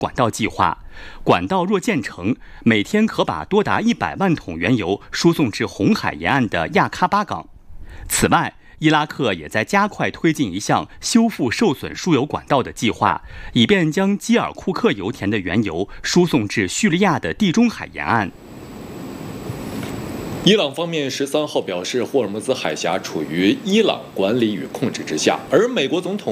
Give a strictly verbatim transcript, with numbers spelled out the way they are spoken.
管道计划，管道若建成，每天可把多达一百万桶原油输送至红海沿岸的亚喀巴港。此外，伊拉克也在加快推进一项修复受损输油管道的计划，以便将基尔库克油田的原油输送至叙利亚的地中海沿岸。 伊朗方面十三号表示，霍尔木兹海峡处于伊朗管理与控制之下，而美国总统